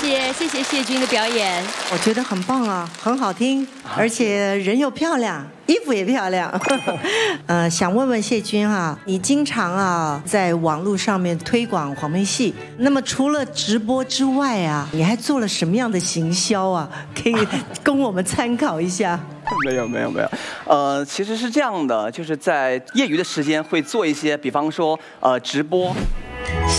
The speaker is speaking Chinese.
谢谢君的表演， 我觉得很棒啊，很好听，而且人又漂亮，衣服也漂亮。想问问谢君啊，你经常啊在网络上面推广黄梅戏，那么除了直播之外啊，你还做了什么样的行销啊？可以供我们参考一下。 没有，其实是这样的，就是在业余的时间会做一些，比方说直播，